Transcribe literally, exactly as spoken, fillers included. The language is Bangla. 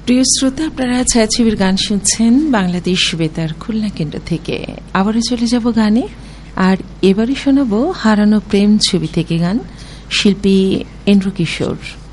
প্রিয় শ্রোতা, আপনারা ছায়াছবির গান শুনছেন বাংলাদেশ বেতার খুলনা কেন্দ্র থেকে। আবারও চলে যাব গানে, আর এবারই শোনাবো হারানো প্রেম ছবি থেকে গান, শিল্পী ইন্দ্র কিশোর।